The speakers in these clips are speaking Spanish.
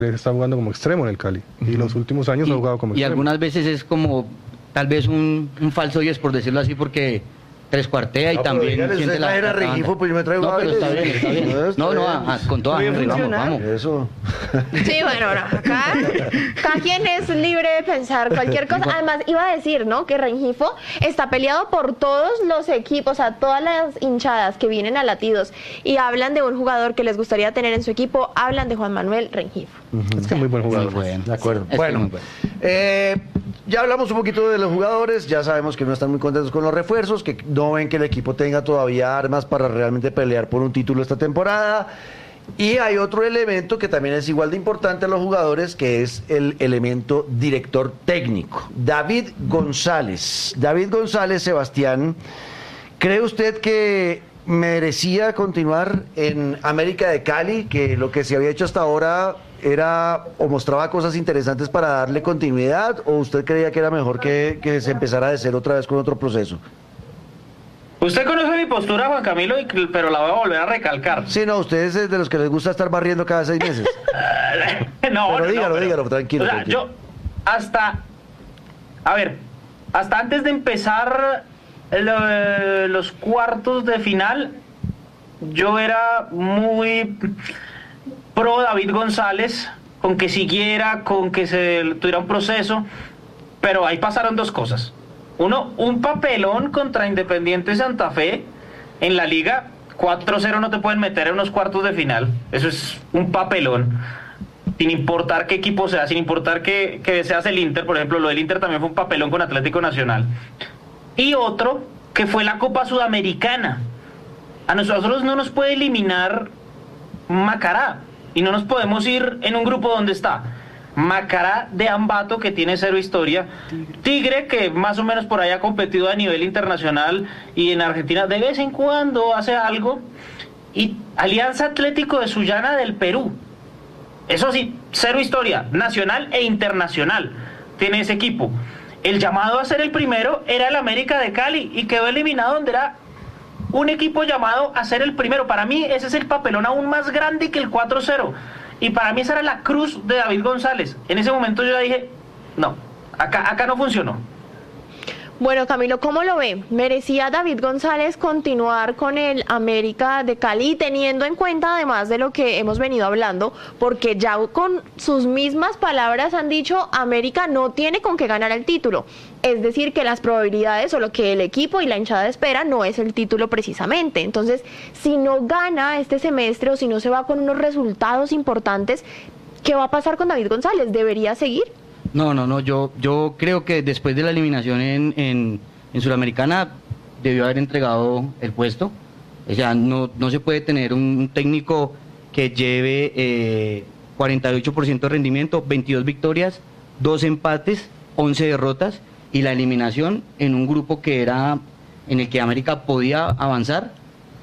está jugando como extremo en el Cali. Y los últimos años ha jugado como Y extremo. algunas veces es como, tal vez un falso 10, por decirlo así, porque trescuartea y No, pero también dígale, siente usted la traer a banda. Rengifo, pues yo me traigo No, a pero está bien, está bien. Con toda Bien Henry, vamos, funcional. vamos. Eso. Sí, bueno, no, acá cada quien es libre de pensar cualquier cosa. Además, iba a decir, ¿no? Que Rengifo está peleado por todos los equipos, o sea, todas las hinchadas que vienen a Latidos y hablan de un jugador que les gustaría tener en su equipo, hablan de Juan Manuel Rengifo. Es que es muy buen jugador. Muy bueno. De acuerdo. Es Bueno, muy bueno. ya hablamos un poquito de los jugadores, ya sabemos que no están muy contentos con los refuerzos, que no ven que el equipo tenga todavía armas para realmente pelear por un título esta temporada. Y hay otro elemento que también es igual de importante a los jugadores, que es el elemento director técnico. David González. David González, Sebastián, ¿cree usted que merecía continuar en América de Cali, que lo que se había hecho hasta ahora era o mostraba cosas interesantes para darle continuidad, o usted creía que era mejor que se empezara de cero otra vez con otro proceso? Usted conoce mi postura, Juan Camilo, pero la voy a volver a recalcar. Sí, no, usted es de los que les gusta estar barriendo cada 6 meses. No, Pero dígalo, pero- dígalo, tranquilo, O sea, tranquilo. yo hasta antes de empezar los cuartos de final, yo era muy pro David González, con que siguiera, con que se tuviera un proceso, pero ahí pasaron dos cosas. Uno, un papelón contra Independiente Santa Fe en la liga. 4-0 no te pueden meter en unos cuartos de final. Eso es un papelón. Sin importar qué equipo sea, sin importar que seas el Inter, por ejemplo, lo del Inter también fue un papelón con Atlético Nacional. Y otro, que fue la Copa Sudamericana. A nosotros no nos puede eliminar Macará. Y no nos podemos ir en un grupo donde está Macará de Ambato, que tiene 0 historia, Tigre, que más o menos por ahí ha competido a nivel internacional y en Argentina de vez en cuando hace algo, y Alianza Atlético de Sullana del Perú. Eso sí, 0 historia, nacional e internacional tiene ese equipo. El llamado a ser el primero era el América de Cali y quedó eliminado donde era un equipo llamado a ser el primero. Para mí ese es el papelón aún más grande que el 4-0. Y para mí esa era la cruz de David González. En ese momento yo ya dije, no, acá no funcionó. Bueno, Camilo, ¿cómo lo ve? ¿Merecía David González continuar con el América de Cali, teniendo en cuenta además de lo que hemos venido hablando? Porque ya con sus mismas palabras han dicho, América no tiene con qué ganar el título. Es decir, que las probabilidades o lo que el equipo y la hinchada espera no es el título precisamente. Entonces, si no gana este semestre o si no se va con unos resultados importantes, ¿qué va a pasar con David González? ¿Debería seguir? No, yo creo que después de la eliminación en Sudamericana debió haber entregado el puesto. O sea, no se puede tener un técnico que lleve 48% de rendimiento, 22 victorias, 2 empates, 11 derrotas y la eliminación en un grupo que era en el que América podía avanzar.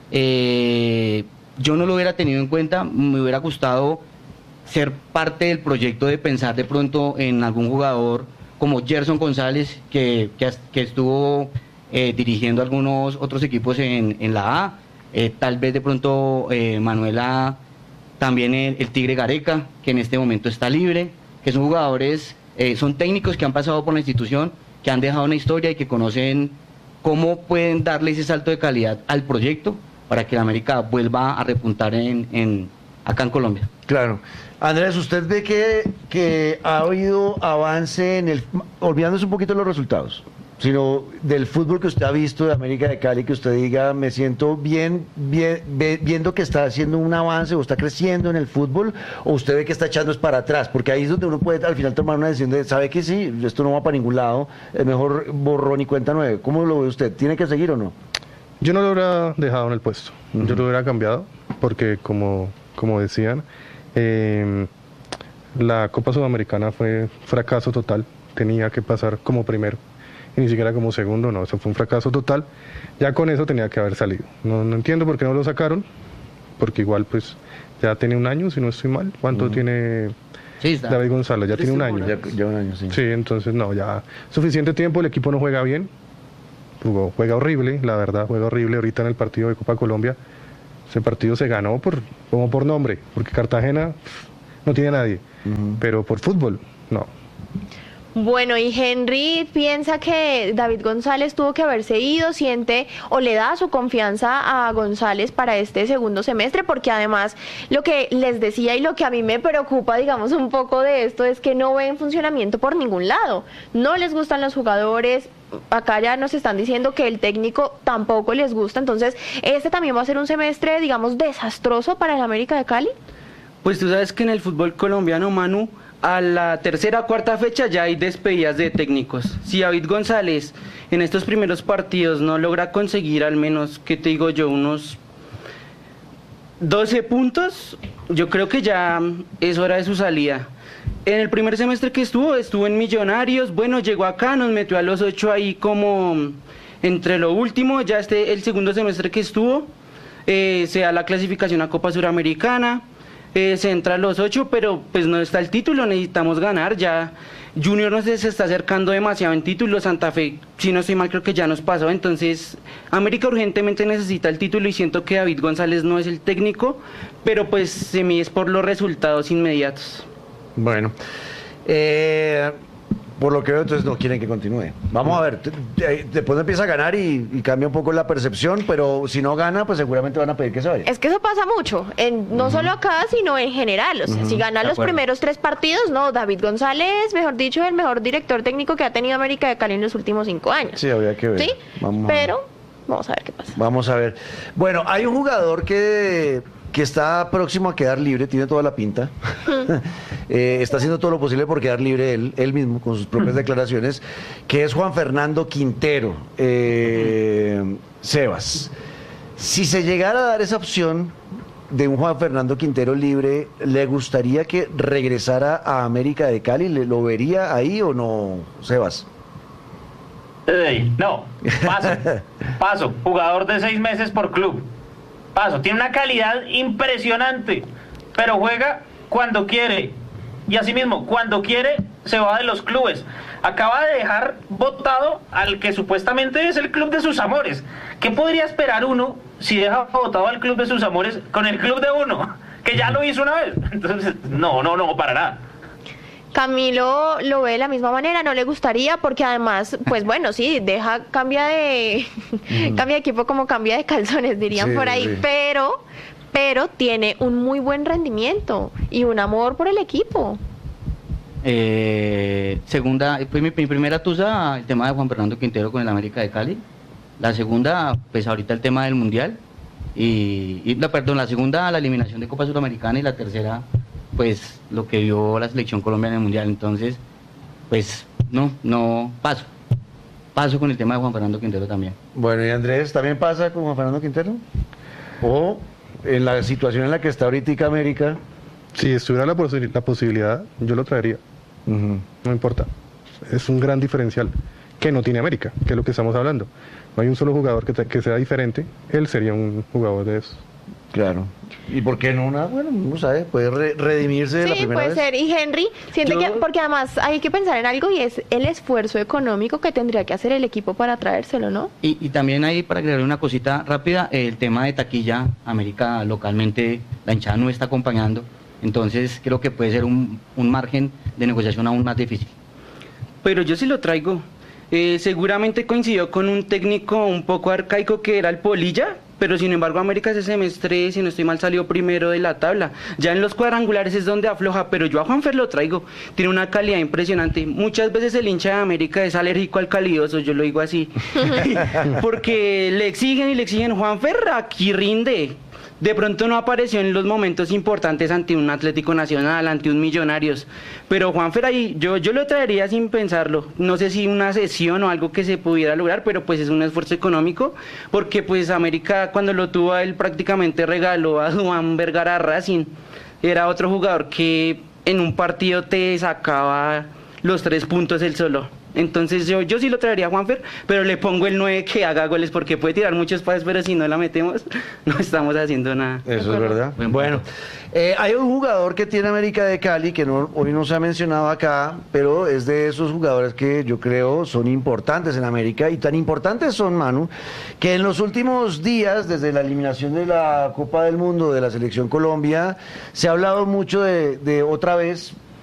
Yo no lo hubiera tenido en cuenta, me hubiera gustado ser parte del proyecto de pensar de pronto en algún jugador como Gerson González, que estuvo dirigiendo algunos otros equipos en la A, tal vez de pronto Manuela, también el Tigre Gareca, que en este momento está libre, que son jugadores, son técnicos que han pasado por la institución, que han dejado una historia y que conocen cómo pueden darle ese salto de calidad al proyecto para que la América vuelva a repuntar acá en Colombia. Claro. Andrés, ¿usted ve que ha habido avance olvidándose un poquito de los resultados, sino del fútbol que usted ha visto de América de Cali, que usted diga, me siento bien viendo que está haciendo un avance o está creciendo en el fútbol, o usted ve que está echando es para atrás? Porque ahí es donde uno puede al final tomar una decisión de, ¿sabe que sí? Esto no va para ningún lado, es mejor borrón y cuenta nueva. ¿Cómo lo ve usted? ¿Tiene que seguir o no? Yo no lo hubiera dejado en el puesto, yo lo hubiera cambiado, porque como decían, la Copa Sudamericana fue fracaso total, tenía que pasar como primero y ni siquiera como segundo, no, eso fue un fracaso total, ya con eso tenía que haber salido. No entiendo por qué no lo sacaron, porque igual pues ya tiene un año, si no estoy mal. ¿Cuánto tiene David González? Ya tiene un año. Ya un año, sí. Sí, entonces no, ya suficiente tiempo, el equipo no juega bien, juega horrible, la verdad, juega horrible ahorita en el partido de Copa Colombia. Ese partido se ganó como por nombre, porque Cartagena no tiene a nadie. pero por fútbol, no. Bueno, y Henry piensa que David González tuvo que haberse ido, siente o le da su confianza a González para este segundo semestre, porque además lo que les decía y lo que a mí me preocupa, digamos, un poco de esto es que no ven funcionamiento por ningún lado. No les gustan los jugadores, acá ya nos están diciendo que el técnico tampoco les gusta, entonces este también va a ser un semestre, digamos, desastroso para el América de Cali. Pues tú sabes que en el fútbol colombiano, Manu, a la tercera o cuarta fecha ya hay despedidas de técnicos. Si David González en estos primeros partidos no logra conseguir al menos, ¿qué te digo yo? Unos 12 puntos, yo creo que ya es hora de su salida. En el primer semestre que estuvo en Millonarios, bueno, llegó acá, nos metió a los 8 ahí como entre lo último, ya el segundo semestre que estuvo, se da la clasificación a Copa Suramericana. Se entra a los 8, pero pues no está el título, necesitamos ganar, ya Junior nos se está acercando demasiado en título, Santa Fe, si no estoy mal, creo que ya nos pasó, entonces América urgentemente necesita el título y siento que David González no es el técnico, pero pues se mide es por los resultados inmediatos. Bueno, por lo que veo, entonces no quieren que continúe. Vamos a ver, después empieza a ganar y cambia un poco la percepción, pero si no gana, pues seguramente van a pedir que se vaya. Es que eso pasa mucho, no solo acá, sino en general. O sea, si gana los primeros 3 partidos, no, David González, mejor dicho, el mejor director técnico que ha tenido América de Cali en los últimos 5 años. Sí, habría que ver. Sí, pero vamos a ver qué pasa. Vamos a ver. Bueno, hay un jugador que está próximo a quedar libre, tiene toda la pinta. Está haciendo todo lo posible por quedar libre él mismo, con sus propias declaraciones, que es Juan Fernando Quintero. Sebas, si se llegara a dar esa opción de un Juan Fernando Quintero libre, ¿le gustaría que regresara a América de Cali? ¿Lo vería ahí o no, Sebas? No, paso, jugador de 6 meses por club. Paso, tiene una calidad impresionante, pero juega cuando quiere. Y asimismo, cuando quiere, se va de los clubes. Acaba de dejar votado al que supuestamente es el club de sus amores. ¿Qué podría esperar uno si deja votado al club de sus amores con el club de uno? Que ya lo hizo una vez. Entonces, no, para nada. Camilo lo ve de la misma manera, no le gustaría porque además, pues bueno, sí, cambia de equipo como cambia de calzones, dirían por ahí, sí. pero tiene un muy buen rendimiento y un amor por el equipo. Segunda, pues mi primera tusa, el tema de Juan Fernando Quintero con el América de Cali. La segunda, pues ahorita el tema del Mundial. La segunda, la eliminación de Copa Suramericana, y la tercera, pues lo que vio la selección colombiana en el Mundial. Entonces, pues no paso con el tema de Juan Fernando Quintero también. Bueno, y Andrés, ¿también pasa con Juan Fernando Quintero? ¿O en la situación en la que está ahorita América? Si estuviera la posibilidad, yo lo traería. No importa. Es un gran diferencial que no tiene América, que es lo que estamos hablando. No hay un solo jugador que sea diferente. Él sería un jugador de eso. Claro. ¿Y por qué no? Bueno, no sabe, puede redimirse de la primera vez. Sí, puede ser. Y Henry, porque además hay que pensar en algo, y es el esfuerzo económico que tendría que hacer el equipo para traérselo, ¿no? Y también ahí, para agregarle una cosita rápida, el tema de taquilla. América localmente, la hinchada no está acompañando, entonces creo que puede ser un margen de negociación aún más difícil. Pero yo sí lo traigo. Seguramente coincidió con un técnico un poco arcaico que era el Polilla, pero sin embargo América ese semestre, si no estoy mal, salió primero de la tabla. Ya en los cuadrangulares es donde afloja, pero yo a Juanfer lo traigo. Tiene una calidad impresionante. Muchas veces el hincha de América es alérgico al calidoso, yo lo digo así. Porque le exigen, Juanfer aquí rinde. De pronto no apareció en los momentos importantes ante un Atlético Nacional, ante un Millonarios, pero Juanfer ahí, yo lo traería sin pensarlo. No sé si una cesión o algo que se pudiera lograr, pero pues es un esfuerzo económico, porque pues América, cuando lo tuvo a él, prácticamente regaló a Juan Vergara a Racing. Era otro jugador que en un partido te sacaba los 3 puntos él solo. Entonces yo sí lo traería a Juanfer, pero le pongo el 9 que haga goles, porque puede tirar muchos pases, pero si no la metemos, no estamos haciendo nada. Eso es verdad. Bueno, hay un jugador que tiene América de Cali, que hoy no se ha mencionado acá, pero es de esos jugadores que yo creo son importantes en América, y tan importantes son, Manu, que en los últimos días, desde la eliminación de la Copa del Mundo de la Selección Colombia, se ha hablado mucho de otra vez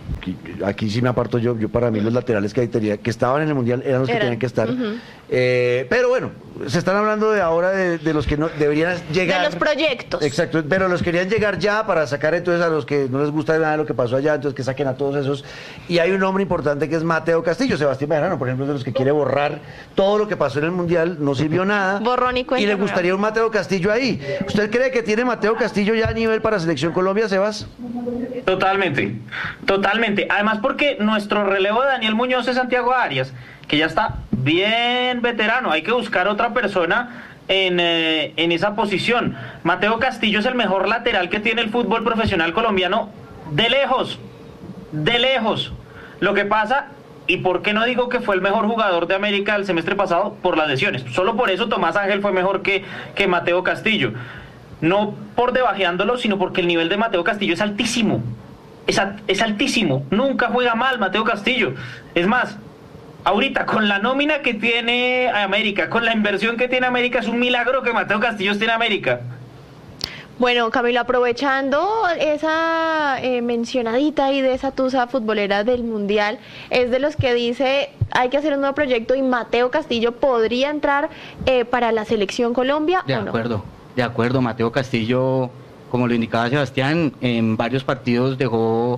Aquí sí me aparto yo para mí los laterales que estaban en el Mundial eran los que tenían que estar. Pero bueno, se están hablando de ahora de los que no deberían llegar. De los proyectos. Exacto, pero los querían llegar ya para sacar entonces a los que no les gusta nada de lo que pasó allá, entonces que saquen a todos esos. Y hay un hombre importante que es Mateo Castillo. Sebastián Bejarano, por ejemplo, es de los que quiere borrar todo lo que pasó en el Mundial, no sirvió nada. Borrón y cuenta y le nueva. gustaría un Mateo Castillo ahí. ¿Usted cree que tiene Mateo Castillo ya a nivel para Selección Colombia, Sebas? Totalmente, totalmente. Además porque nuestro relevo de Daniel Muñoz es Santiago Arias, que ya está bien veterano. Hay que buscar otra persona en esa posición. Mateo Castillo es el mejor lateral que tiene el fútbol profesional colombiano de lejos, de lejos. Lo que pasa, y por qué no digo que fue el mejor jugador de América el semestre pasado, por las lesiones. Solo por eso Tomás Ángel fue mejor que Mateo Castillo. No por debajeándolo, sino porque el nivel de Mateo Castillo es altísimo. Es altísimo. Nunca juega mal Mateo Castillo. Es más, ahorita con la nómina que tiene América, con la inversión que tiene América, es un milagro que Mateo Castillo esté en América. Bueno, Camilo, aprovechando esa mencionadita ahí de esa tusa futbolera del Mundial, es de los que dice hay que hacer un nuevo proyecto y Mateo Castillo podría entrar para la Selección Colombia, ¿o no? De acuerdo, Mateo Castillo, como lo indicaba Sebastián, en varios partidos dejó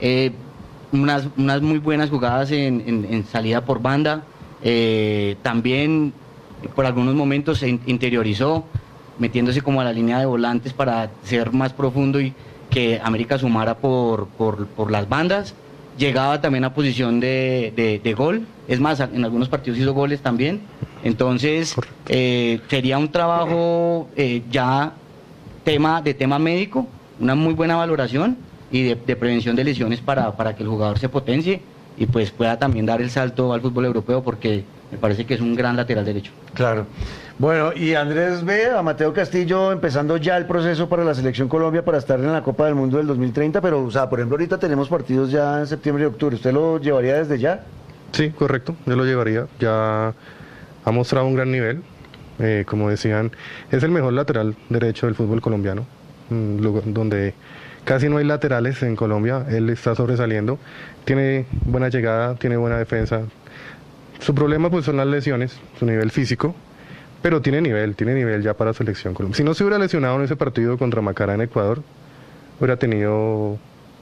unas muy buenas jugadas en salida por banda, también por algunos momentos se interiorizó, metiéndose como a la línea de volantes para ser más profundo y que América sumara por las bandas. Llegaba también a posición de gol, es más, en algunos partidos hizo goles también. Entonces, sería un trabajo ya tema médico, una muy buena valoración y de prevención de lesiones para que el jugador se potencie y pues pueda también dar el salto al fútbol europeo, porque me parece que es un gran lateral derecho. Claro. Bueno, y Andrés ve a Mateo Castillo empezando ya el proceso para la Selección Colombia para estar en la Copa del Mundo del 2030, pero, o sea, por ejemplo, ahorita tenemos partidos ya en septiembre y octubre. ¿Usted lo llevaría desde ya? Sí, correcto, yo lo llevaría. Ya ha mostrado un gran nivel. Como decían, es el mejor lateral derecho del fútbol colombiano, donde casi no hay laterales en Colombia. Él está sobresaliendo, tiene buena llegada, tiene buena defensa. Su problema pues son las lesiones, su nivel físico, pero tiene nivel ya para Selección Colombia. Si no se hubiera lesionado en ese partido contra Macará en Ecuador, hubiera tenido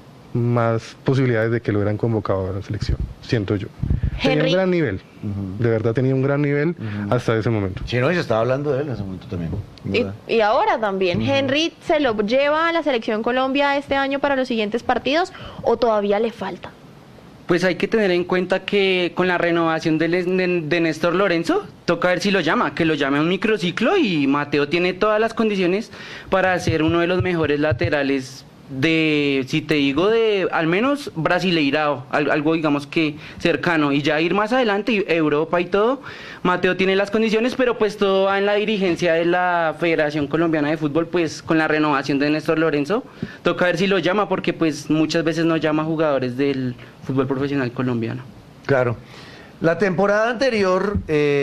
más posibilidades de que lo hubieran convocado a la selección, siento yo. Tenía un gran nivel, de verdad tenía un gran nivel hasta ese momento. Sí, no, y se estaba hablando de él en ese momento también. Y ahora también, ¿Henry se lo lleva a la Selección Colombia este año para los siguientes partidos o todavía le falta? Pues hay que tener en cuenta que con la renovación de Néstor Lorenzo, toca ver si lo llama, que lo llame a un microciclo, y Mateo tiene todas las condiciones para ser uno de los mejores laterales de, si te digo, de al menos brasileirao, algo digamos que cercano, y ya ir más adelante, Europa y todo. Mateo tiene las condiciones, pero pues todo va en la dirigencia de la Federación Colombiana de Fútbol, pues con la renovación de Néstor Lorenzo, toca ver si lo llama, porque pues muchas veces no llama jugadores del fútbol profesional colombiano. Claro. La temporada anterior,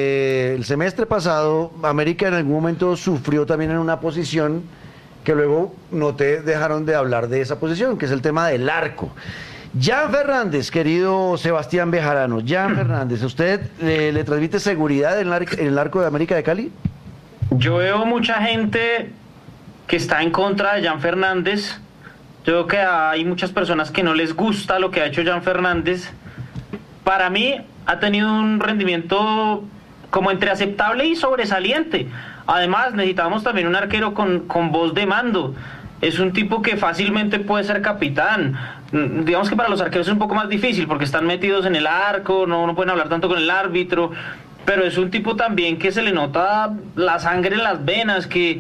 el semestre pasado, América en algún momento sufrió también en una posición que luego no te dejaron de hablar de esa posición, que es el tema del arco. Jan Fernández, querido Sebastián Bejarano, Jan Fernández, ¿usted le transmite seguridad en el arco de América de Cali? Yo veo mucha gente que está en contra de Jan Fernández. Yo veo que hay muchas personas que no les gusta lo que ha hecho Jan Fernández. Para mí ha tenido un rendimiento como entre aceptable y sobresaliente. Además, necesitamos también un arquero con voz de mando. Es un tipo que fácilmente puede ser capitán. Digamos que para los arqueros es un poco más difícil porque están metidos en el arco, no pueden hablar tanto con el árbitro, pero es un tipo también que se le nota la sangre en las venas, que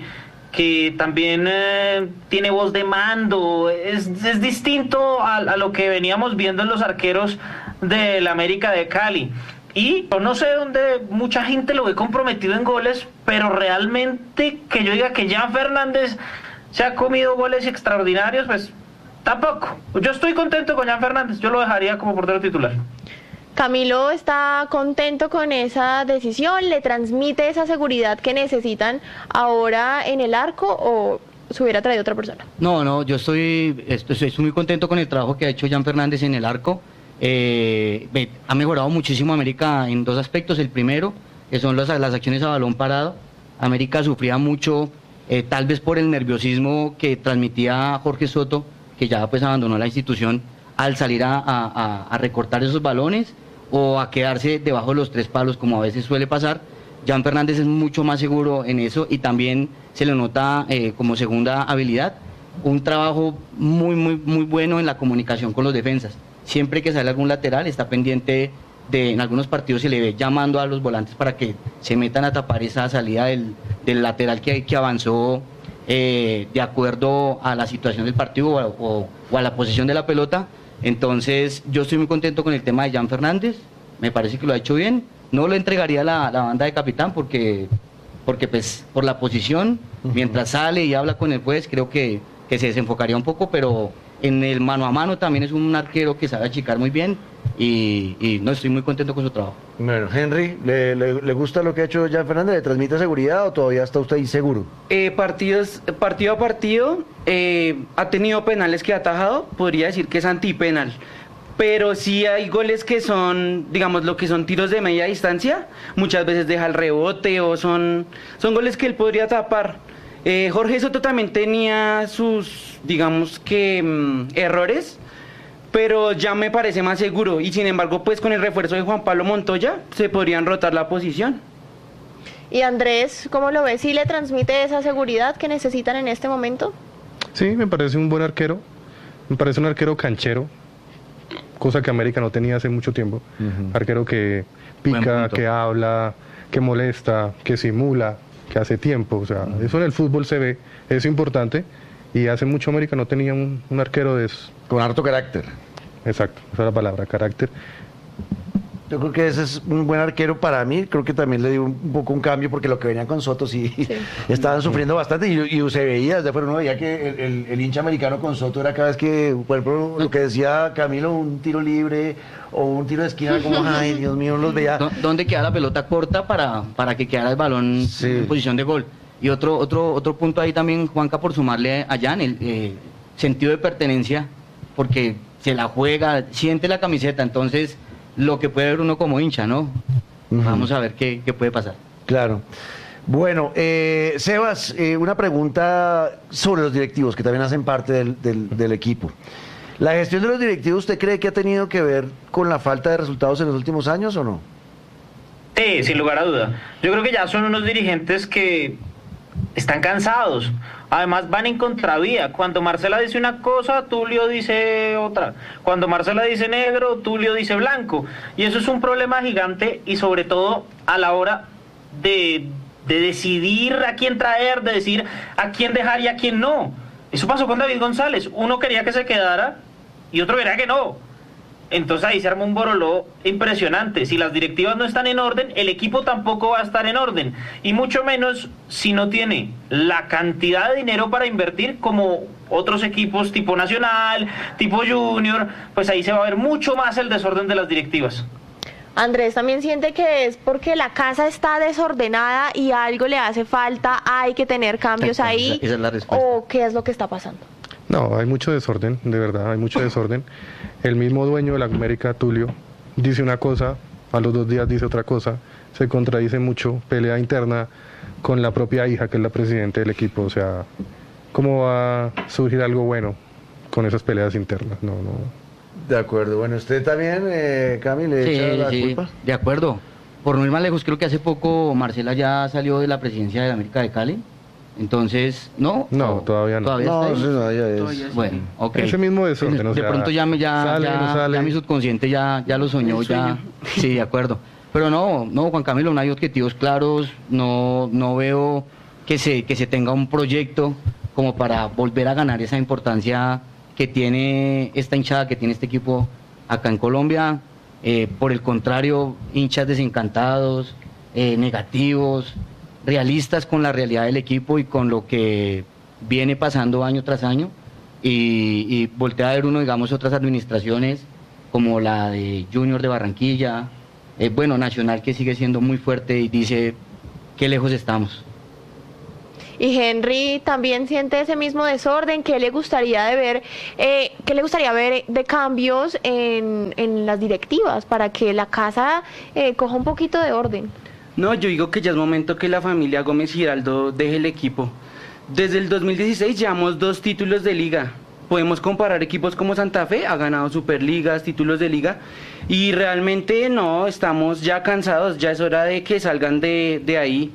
también tiene voz de mando. Es distinto a lo que veníamos viendo en los arqueros del América de Cali. Y no sé dónde mucha gente lo ve comprometido en goles, pero realmente que yo diga que Jan Fernández se ha comido goles extraordinarios, pues tampoco. Yo estoy contento con Jan Fernández, yo lo dejaría como portero titular. Camilo está contento con esa decisión, le transmite esa seguridad que necesitan ahora en el arco, o se hubiera traído otra persona? No, yo estoy muy contento con el trabajo que ha hecho Jan Fernández en el arco. Ha mejorado muchísimo América en dos aspectos. El primero, que son las acciones a balón parado. América sufría mucho, tal vez por el nerviosismo que transmitía Jorge Soto, que ya pues abandonó la institución, al salir a recortar esos balones o a quedarse debajo de los 3 palos, como a veces suele pasar. Jan Fernández es mucho más seguro en eso y también se le nota como segunda habilidad un trabajo muy bueno en la comunicación con los defensas. Siempre que sale algún lateral está pendiente en algunos partidos se le ve llamando a los volantes para que se metan a tapar esa salida del lateral que avanzó de acuerdo a la situación del partido o a la posición de la pelota. Entonces yo estoy muy contento con el tema de Jan Fernández, me parece que lo ha hecho bien. No le entregaría la banda de capitán porque pues por la posición, mientras sale y habla con el juez, creo que se desenfocaría un poco, pero en el mano a mano también es un arquero que sabe achicar muy bien y no, estoy muy contento con su trabajo. Bueno, Henry, ¿le gusta lo que ha hecho Jan Fernández? ¿Le transmite seguridad o todavía está usted inseguro? Partido a partido, ha tenido penales que ha atajado, podría decir que es antipenal. Pero sí hay goles que son, digamos, lo que son tiros de media distancia, muchas veces deja el rebote o son goles que él podría tapar. Jorge Soto también tenía sus, digamos que, errores, pero ya me parece más seguro y sin embargo, pues con el refuerzo de Juan Pablo Montoya se podrían rotar la posición. Y Andrés, ¿cómo lo ves? ¿Sí le transmite esa seguridad que necesitan en este momento? Sí, me parece un buen arquero, me parece un arquero canchero, cosa que América no tenía hace mucho tiempo. Arquero que pica, que habla, que molesta, que simula, que hace tiempo. O sea, eso en el fútbol se ve, es importante. Y hace mucho América no tenía un arquero de eso. Con harto carácter. Exacto, esa es la palabra, carácter. Yo creo que ese es un buen arquero para mí. Creo que también le dio un poco un cambio porque lo que venían con Soto sí. Estaban sufriendo bastante y se veía desde afuera. Uno veía que el hincha americano con Soto era cada vez que, por ejemplo, lo que decía Camilo, un tiro libre o un tiro de esquina, como, ay, Dios mío, los veía. ¿Dónde queda la pelota corta para que quedara el balón en posición de gol? Y otro punto ahí también, Juanca, por sumarle a Jan, el sentido de pertenencia, porque se la juega, siente la camiseta, entonces lo que puede ver uno como hincha, ¿no? Vamos a ver qué puede pasar. Claro. Bueno, Sebas, una pregunta sobre los directivos, que también hacen parte del equipo. ¿La gestión de los directivos usted cree que ha tenido que ver con la falta de resultados en los últimos años o no? Sí, sin lugar a duda. Yo creo que ya son unos dirigentes que están cansados. Además van en contravía. Cuando Marcela dice una cosa, Tulio dice otra. Cuando Marcela dice negro, Tulio dice blanco. Y eso es un problema gigante y sobre todo a la hora de decidir a quién traer, de decir a quién dejar y a quién no. Eso pasó con David González. Uno quería que se quedara y otro quería que no. Entonces ahí se armó un boroló impresionante. Si las directivas no están en orden, el equipo tampoco va a estar en orden. Y mucho menos si no tiene la cantidad de dinero para invertir como otros equipos tipo Nacional, tipo Junior. Pues ahí se va a ver mucho más el desorden de las directivas. Andrés también siente que es porque la casa está desordenada y algo le hace falta, hay que tener cambios ahí. Esa es la respuesta. ¿O qué es lo que está pasando? No, hay mucho desorden, de verdad, hay mucho desorden. El mismo dueño de la América, Tulio, dice una cosa, a los 2 días dice otra cosa, se contradice mucho, pelea interna con la propia hija, que es la presidenta del equipo. O sea, ¿cómo va a surgir algo bueno con esas peleas internas? No. De acuerdo. Bueno, ¿usted también, Cami, le echa la culpa? De acuerdo. Por no ir más lejos, creo que hace poco Marcela ya salió de la presidencia de América de Cali. Entonces, ¿no? No, todavía no. ¿Todavía está ahí? Es. Bueno, ok. Ese mismo desorden, o de sea, pronto ya mi subconsciente ya lo soñó, ya. Sí, de acuerdo. Pero no, Juan Camilo, no hay objetivos claros, no veo que se tenga un proyecto como para volver a ganar esa importancia que tiene esta hinchada, que tiene este equipo acá en Colombia. Por el contrario, hinchas desencantados, negativos, realistas con la realidad del equipo y con lo que viene pasando año tras año, y voltea a ver uno, digamos, otras administraciones como la de Junior de Barranquilla, Nacional, que sigue siendo muy fuerte, y dice qué lejos estamos. y Henry también siente ese mismo desorden. ¿Qué le gustaría ver de cambios en las directivas para que la casa coja un poquito de orden? No, yo digo que ya es momento que la familia Gómez Giraldo deje el equipo. Desde el 2016 llevamos 2 títulos de liga. Podemos comparar equipos como Santa Fe, ha ganado Superligas, títulos de liga, y realmente no, estamos ya cansados, ya es hora de que salgan de ahí.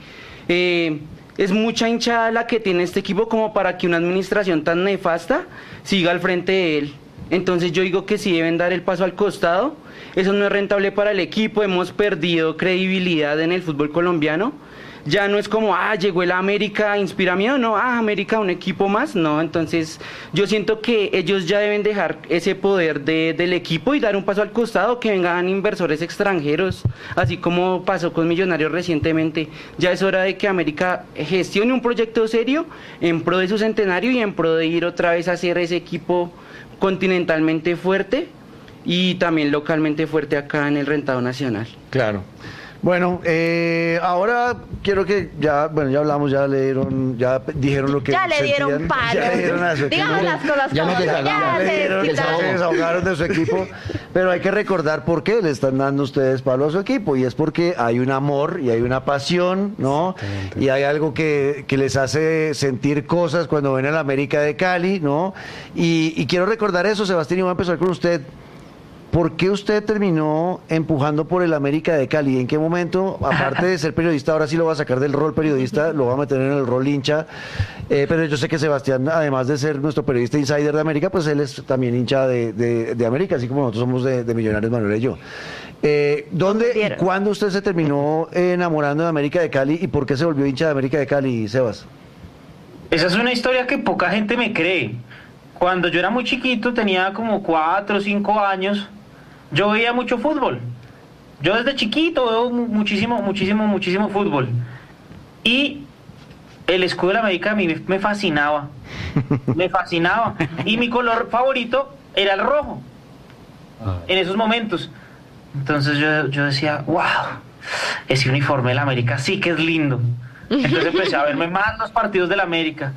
Es mucha hinchada la que tiene este equipo como para que una administración tan nefasta siga al frente de él. Entonces yo digo que sí deben dar el paso al costado. Eso no es rentable para el equipo, hemos perdido credibilidad en el fútbol colombiano. Ya no es como, llegó el América, inspira miedo, no, América, un equipo más, no. Entonces yo siento que ellos ya deben dejar ese poder del equipo y dar un paso al costado, que vengan inversores extranjeros, así como pasó con Millonarios recientemente. Ya es hora de que América gestione un proyecto serio en pro de su centenario y en pro de ir otra vez a hacer ese equipo continentalmente fuerte y también localmente fuerte acá en el rentado nacional. Claro. Bueno, ahora quiero que ya hablamos, ya dijeron lo que ya le dieron sentían, palo. ya le dieron a su equipo. Dígame las cosas Ya nos como son, desahogamos. Se desahogaron de su equipo, pero hay que recordar por qué le están dando ustedes palo a su equipo, y es porque hay un amor y hay una pasión, ¿no? Y hay algo que les hace sentir cosas cuando ven al América de Cali, ¿no? Y quiero recordar eso, Sebastián, y voy a empezar con usted. ¿Por qué usted terminó empujando por el América de Cali? ¿En qué momento, aparte de ser periodista, ahora sí lo va a sacar del rol periodista, lo va a meter en el rol hincha? Pero yo sé que Sebastián, además de ser nuestro periodista insider de América, pues él es también hincha de América, así como nosotros somos de Millonarios, Manuel y yo. ¿Dónde y cuándo usted se terminó enamorando de América de Cali y por qué se volvió hincha de América de Cali, Sebas? Esa es una historia que poca gente me cree. Cuando yo era muy chiquito, tenía como 4 o 5 años, yo veía mucho fútbol. Yo desde chiquito veo muchísimo fútbol. Y el escudo de la América a mí me fascinaba. Me fascinaba. Y mi color favorito era el rojo. En esos momentos. Entonces yo decía, wow, ese uniforme de la América sí que es lindo. Entonces empecé a verme más los partidos de la América.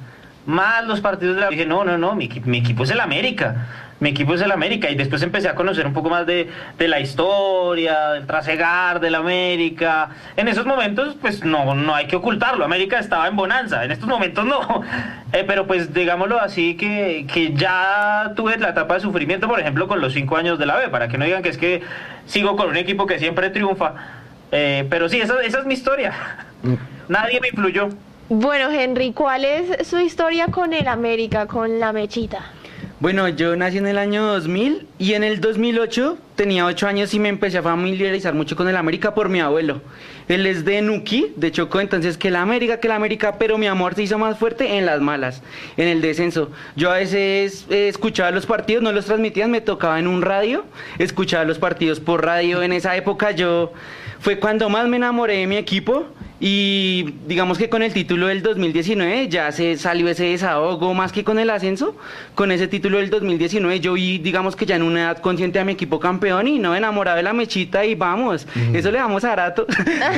Dije, no, mi equipo es el América. Mi equipo es el América. Y después empecé a conocer un poco más de la historia, del trasegar del América. En esos momentos, pues no hay que ocultarlo. América estaba en bonanza. En estos momentos no. Pero pues digámoslo así, que ya tuve la etapa de sufrimiento, por ejemplo, con los 5 años de la B, para que no digan que es que sigo con un equipo que siempre triunfa. Pero sí, esa es mi historia. Nadie me influyó. Bueno, Henry, ¿cuál es su historia con el América, con la mechita? Bueno, yo nací en el año 2000 y en el 2008 tenía 8 años y me empecé a familiarizar mucho con el América por mi abuelo. Él es de Nuquí, de Chocó, entonces que el América, pero mi amor se hizo más fuerte en las malas, en el descenso. Yo a veces escuchaba los partidos, no los transmitían, me tocaba en un radio, escuchaba los partidos por radio. En esa época fue cuando más me enamoré de mi equipo. Y digamos que con el título del 2019 ya se salió ese desahogo, más que con el ascenso. Con ese título del 2019 yo vi, digamos que ya en una edad consciente a mi equipo campeón y no enamorado de la mechita y vamos, eso le damos a rato.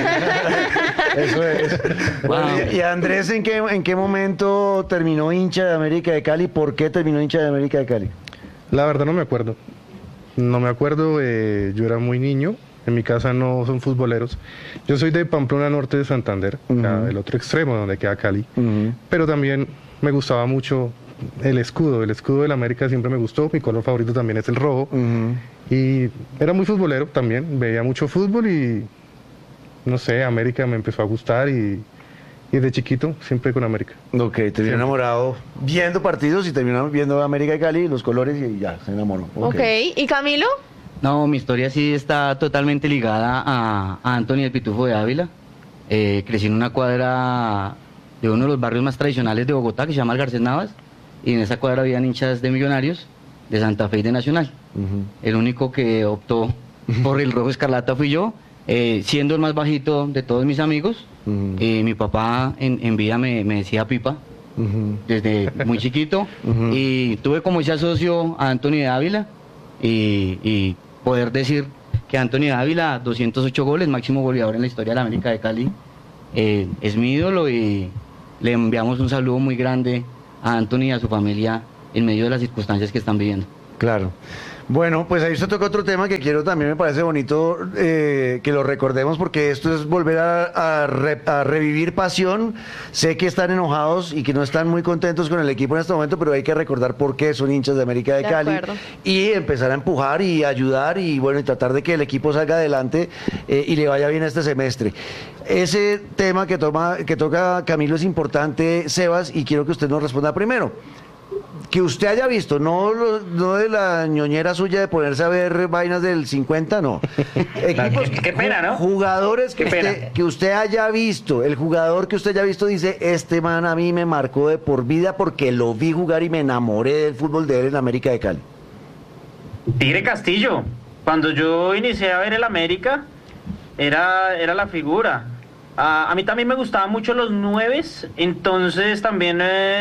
Eso es. Bueno, y Andrés, ¿en qué momento terminó hincha de América de Cali? ¿Por qué terminó hincha de América de Cali? La verdad no me acuerdo. Yo era muy niño. En mi casa no son futboleros. Yo soy de Pamplona Norte de Santander, el otro extremo donde queda Cali. Pero también me gustaba mucho el escudo del América, siempre me gustó. Mi color favorito también es el rojo. Y era muy futbolero también, veía mucho fútbol y no sé, América me empezó a gustar y de chiquito siempre con América. Ok, te vi enamorado viendo partidos y terminó viendo América de Cali, los colores y ya, se enamoró. Ok, ¿y Camilo? No, mi historia sí está totalmente ligada a Anthony el Pitufo de Ávila. Crecí en una cuadra de uno de los barrios más tradicionales de Bogotá, que se llama el Garcés Navas, y en esa cuadra habían hinchas de Millonarios, de Santa Fe y de Nacional. El único que optó por el rojo escarlata fui yo, siendo el más bajito de todos mis amigos. Mi papá en vida me decía Pipa, desde muy chiquito, y tuve como ese asocio a Anthony de Ávila, y poder decir que Anthony Ávila, 208 goles, máximo goleador en la historia de la América de Cali, es mi ídolo y le enviamos un saludo muy grande a Anthony y a su familia en medio de las circunstancias que están viviendo. Claro. Bueno, pues ahí usted toca otro tema que quiero también, me parece bonito que lo recordemos porque esto es volver a revivir pasión. Sé que están enojados y que no están muy contentos con el equipo en este momento, pero hay que recordar por qué son hinchas de América de Cali acuerdo. y empezar a empujar y ayudar y bueno, y tratar de que el equipo salga adelante y le vaya bien este semestre. Ese tema que toca Camilo es importante, Sebas, y quiero que usted nos responda primero. Que usted haya visto, no de la ñoñera suya de ponerse a ver vainas del 50, no. Equipos, Qué pena, ¿no? Jugadores Qué pena. que usted haya visto, el jugador que usted haya visto dice, este man a mí me marcó de por vida porque lo vi jugar y me enamoré del fútbol de él en América de Cali. Tigre Castillo. Cuando yo inicié a ver el América, era la figura. A mí también me gustaban mucho los 9, entonces también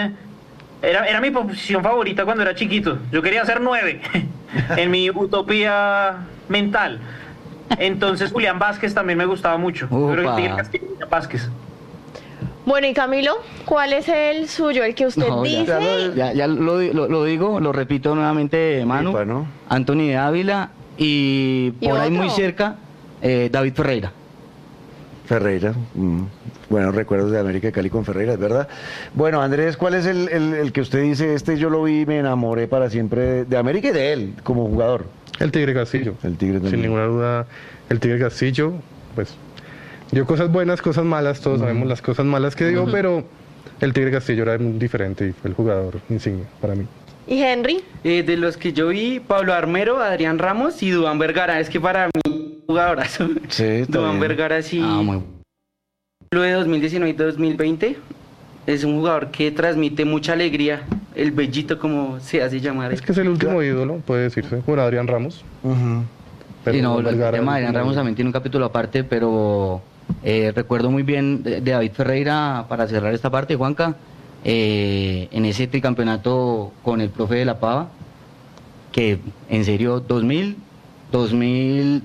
era mi posición favorita cuando era chiquito. Yo quería ser 9 en mi utopía mental. Entonces Julián Vázquez también me gustaba mucho. Yo creo que Tigre Castillo y Julián Vázquez. Bueno, y Camilo, ¿cuál es el suyo? El que usted No, dice. ya lo digo, lo repito nuevamente, Manu. Epa, ¿no? Anthony de Ávila y ¿Y por ahí otro? muy cerca, David Ferreira. Ferreira, buenos recuerdos de América de Cali con Ferreira, es verdad. Bueno, Andrés, ¿cuál es el que usted dice, este yo lo vi y me enamoré para siempre de América y de él como jugador? El Tigre Castillo. El Tigre también. Sin ninguna duda, el Tigre Castillo, pues, dio cosas buenas, cosas malas, todos sabemos las cosas malas que dio, pero el Tigre Castillo era muy diferente y fue el jugador insignia para mí. ¿Y Henry? De los que yo vi, Pablo Armero, Adrián Ramos y Duván Vergara. Es que para mí, jugadorazo. Sí, está Duván bien. Vergara sí. Muy Lo de 2019 y 2020 es un jugador que transmite mucha alegría. El bellito, como se hace llamar. Es que es el último ídolo, puede decirse, por Adrián Ramos. Ujú. Pero Sí, no, el Vergara tema de es Adrián el Ramos último también tiene un capítulo aparte, pero recuerdo muy bien de David Ferreira, para cerrar esta parte, Juanca, en ese tricampeonato con el profe de La Pava, que en serio 2000 y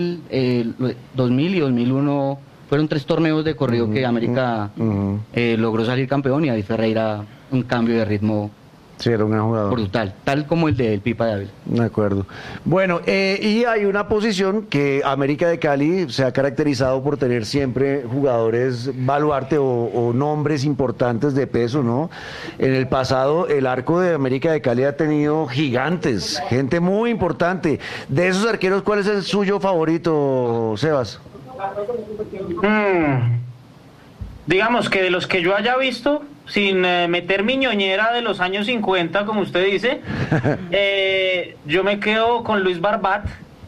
2001 fueron 3 torneos de corrido que América Ujú. logró salir campeón y David Ferreira un cambio de ritmo Sí, era un gran jugador. brutal, tal como el del Pipa de Ávila. De acuerdo. Bueno, y hay una posición que América de Cali se ha caracterizado por tener siempre jugadores baluarte o nombres importantes de peso, ¿no? En el pasado, el arco de América de Cali ha tenido gigantes, gente muy importante. De esos arqueros, ¿cuál es el suyo favorito, Sebas? Digamos que de los que yo haya visto, sin meter mi ñoñera de los años 50, como usted dice, yo me quedo con Luis Barbat.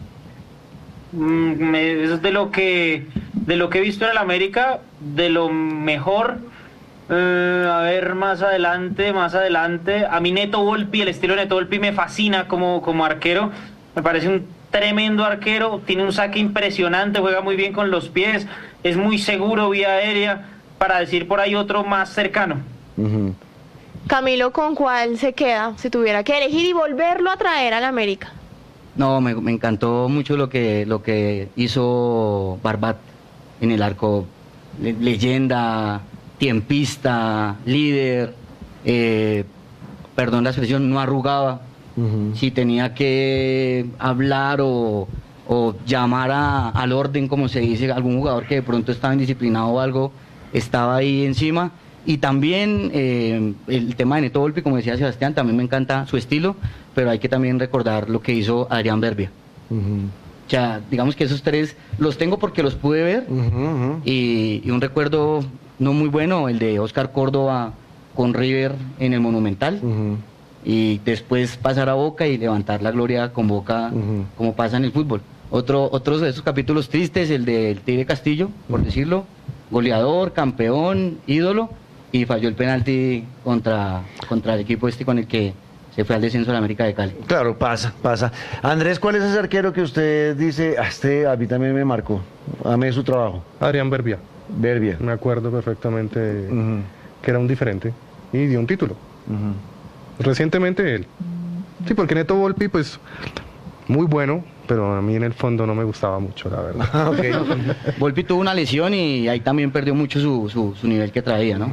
Es de lo que he visto en el América, de lo mejor. A ver, más adelante, a mí Neto Volpi, el estilo de Neto Volpi me fascina como arquero, me parece un tremendo arquero, tiene un saque impresionante, juega muy bien con los pies, es muy seguro vía aérea, para decir por ahí otro más cercano. Ujú. Camilo, ¿con cuál se queda si tuviera que elegir y volverlo a traer al América? No, me encantó mucho lo que hizo Barbat en el arco. Leyenda, tiempista, líder, perdón la expresión, no arrugaba. Ujú. Si tenía que hablar o llamar al orden, como se dice, algún jugador que de pronto estaba indisciplinado o algo, estaba ahí encima. Y también el tema de Neto Volpi, como decía Sebastián, también me encanta su estilo, pero hay que también recordar lo que hizo Adrián Berbia. Ujú. O sea, digamos que esos 3 los tengo porque los pude ver Ujú, ujú. y un recuerdo no muy bueno, el de Oscar Córdoba con River en el Monumental, Ujú. y después pasar a Boca y levantar la gloria con Boca, Ujú. como pasa en el fútbol. Otros de esos capítulos tristes, el del Tigre Castillo, por decirlo, goleador, campeón, ídolo, y falló el penalti contra el equipo con el que se fue al descenso de la América de Cali. Claro, pasa. Andrés, ¿cuál es ese arquero que usted dice, a mí también me marcó, amé su trabajo? Adrián Berbia, Berbia. me acuerdo perfectamente Ujú, que era un diferente y dio un título. ujú. Recientemente él. Sí, porque Neto Volpi, pues, muy bueno, pero a mí en el fondo no me gustaba mucho, la verdad. Ok. Volpi tuvo una lesión y ahí también perdió mucho su nivel que traía, ¿no?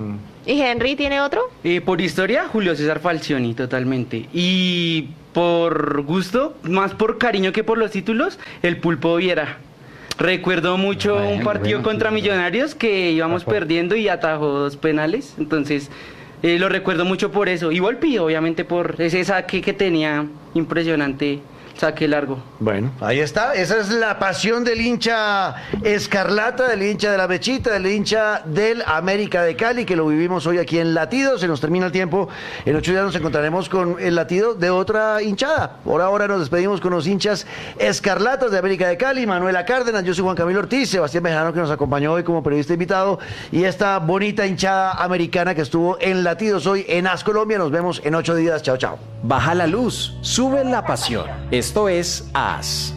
¿Y Henry tiene otro? Por historia, Julio César Falcioni, totalmente. Y por gusto, más por cariño que por los títulos, el Pulpo Viera. Recuerdo mucho un partido contra Millonarios que íbamos perdiendo y atajó 2 penales, entonces lo recuerdo mucho por eso. Y Volpi, obviamente, por ese saque que tenía impresionante. Saque largo. Bueno, ahí está. Esa es la pasión del hincha escarlata, del hincha de la Mechita, del hincha del América de Cali, que lo vivimos hoy aquí en Latido. Se nos termina el tiempo. En 8 días nos encontraremos con el latido de otra hinchada. Por ahora nos despedimos con los hinchas escarlatas de América de Cali. Manuela Cárdenas, yo soy Juan Camilo Ortiz, Sebastián Bejarano, que nos acompañó hoy como periodista invitado, y esta bonita hinchada americana que estuvo en Latidos hoy en AS Colombia. Nos vemos en 8 días. Chao, chao. Baja la luz, sube la pasión. Esto es AS.